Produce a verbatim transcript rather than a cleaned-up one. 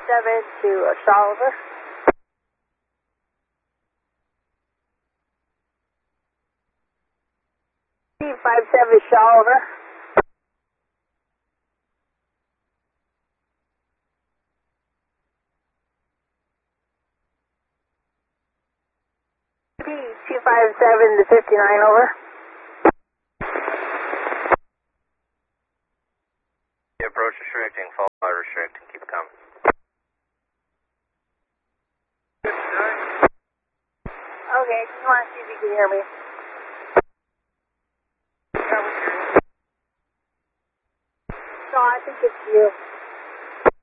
seven to Shaw, over. T five seven Shaw, over. T two five seven to fifty-nine, over. Approach restricting, fall by restricting, keep it coming. Okay, just want to see if you can hear me.